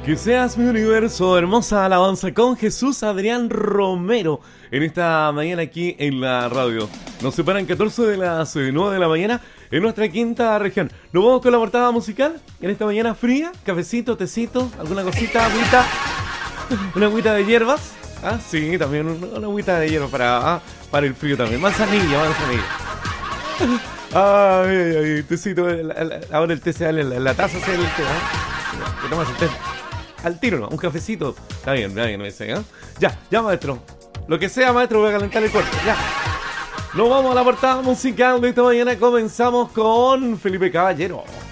Que seas mi universo, hermosa alabanza con Jesús Adrián Romero en esta mañana aquí en la radio. Nos separan 14 de las 9 de la mañana en nuestra quinta región. Nos vamos con la portada musical en esta mañana fría, cafecito, tecito, alguna cosita, agüita, una agüita de hierbas. Ah, sí, también una agüita de hierbas para el frío también. Manzanilla. Ay, tecito, ahora el té se da en la taza, se da el té, ¿eh? ¿Qué tomas el té? Al tiro, ¿no? Un cafecito. Está bien, me dice, ¿eh? Ya, maestro. Lo que sea, maestro, voy a calentar el cuerpo. Ya. Nos vamos a la portada musical de esta mañana. Comenzamos con Felipe Caballero.